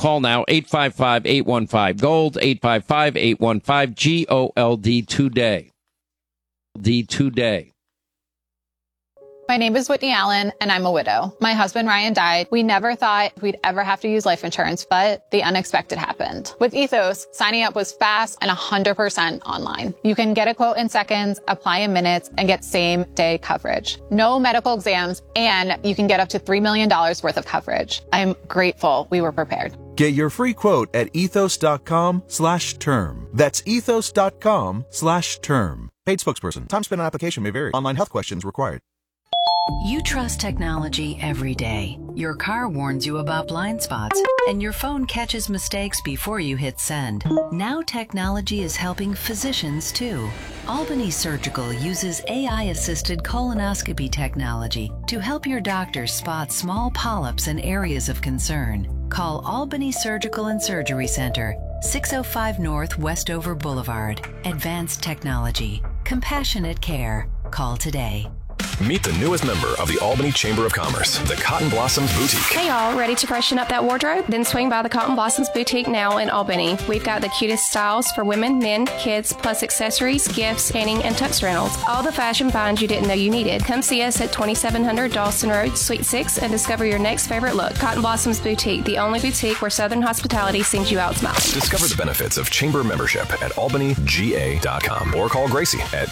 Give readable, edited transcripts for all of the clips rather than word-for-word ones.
Call now, 855-815-GOLD, 855-815-GOLD today. Today. My name is Whitney Allen, and I'm a widow. My husband, Ryan, died. We never thought we'd ever have to use life insurance, but the unexpected happened. With Ethos, signing up was fast and 100% online. You can get a quote in seconds, apply in minutes, and get same-day coverage. No medical exams, and you can get up to $3 million worth of coverage. I'm grateful we were prepared. Get your free quote at ethos.com/term. That's ethos.com/term. Paid spokesperson. Time spent on application may vary. Online health questions required. You trust technology every day. Your car warns you about blind spots, and your phone catches mistakes before you hit send. Now technology is helping physicians too. Albany Surgical uses AI-assisted colonoscopy technology to help your doctor spot small polyps and areas of concern. Call Albany Surgical and Surgery Center, 605 North Westover Boulevard. Advanced technology. Compassionate care. Call today. Meet the newest member of the Albany Chamber of Commerce, the Cotton Blossoms Boutique. Hey y'all, ready to freshen up that wardrobe? Then swing by the Cotton Blossoms Boutique now in Albany. We've got the cutest styles for women, men, kids, plus accessories, gifts, painting, and tux rentals. All the fashion finds you didn't know you needed. Come see us at 2700 Dawson Road, Suite 6, and discover your next favorite look. Cotton Blossoms Boutique, the only boutique where Southern hospitality sings you out smiles. Discover the benefits of chamber membership at albanyga.com or call Gracie at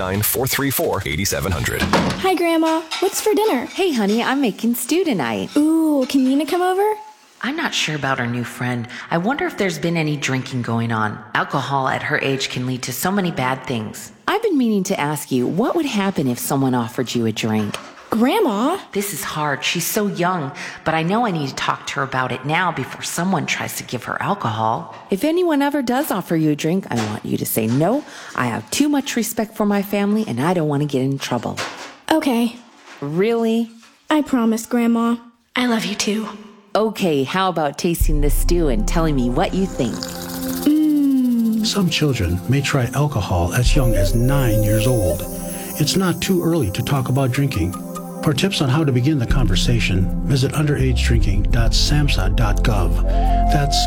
229-434-8700. Hi, Grandma. What's for dinner? Hey, honey, I'm making stew tonight. Ooh, can Nina come over? I'm not sure about our new friend. I wonder if there's been any drinking going on. Alcohol at her age can lead to so many bad things. I've been meaning to ask you, what would happen if someone offered you a drink? Grandma? This is hard. She's so young, but I know I need to talk to her about it now before someone tries to give her alcohol. If anyone ever does offer you a drink, I want you to say no. I have too much respect for my family, and I don't want to get in trouble. Okay. Really? I promise, Grandma. I love you too. Okay, how about tasting this stew and telling me what you think? Some children may try alcohol as young as 9 years old. It's not too early to talk about drinking. For tips on how to begin the conversation, visit underagedrinking.samhsa.gov. That's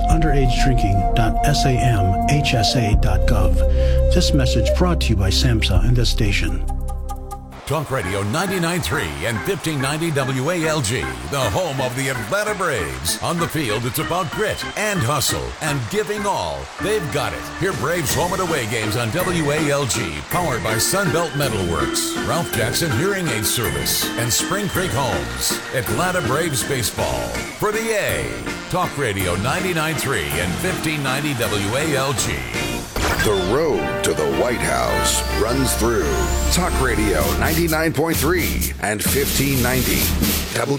underagedrinking.samhsa.gov. This message brought to you by SAMHSA and this station. Talk Radio 99.3 and 1590 WALG, the home of the Atlanta Braves. On the field, it's about grit and hustle and giving all. They've got it. Hear Braves home and away games on WALG, powered by Sunbelt Metalworks, Ralph Jackson Hearing Aid Service, and Spring Creek Homes. Atlanta Braves baseball for the A. Talk Radio 99.3 and 1590 WALG. The road to the White House runs through Talk Radio 99.3 and 1590